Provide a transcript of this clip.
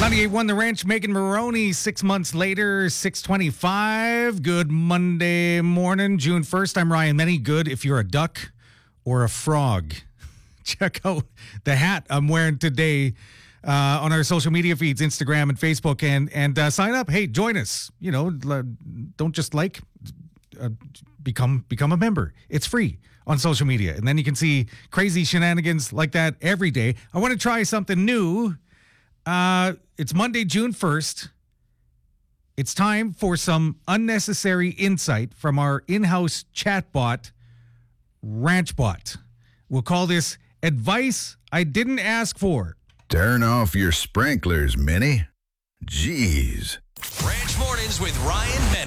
98.1 The Ranch, Megan Maroney, 6 months later, 6:25. Good Monday morning, June 1st. I'm Ryan Many. Good if you're a duck or a frog. Check out the hat I'm wearing today on our social media feeds, Instagram and Facebook, and sign up. Hey, join us. You know, don't just become a member. It's free on social media, and then you can see crazy shenanigans like that every day. I want to try something new. It's Monday, June 1st. It's time for some unnecessary insight from our in-house chatbot, RanchBot. We'll call this Advice I Didn't Ask For. Turn off your sprinklers, Minnie. Jeez. Ranch Mornings with Ryan Many.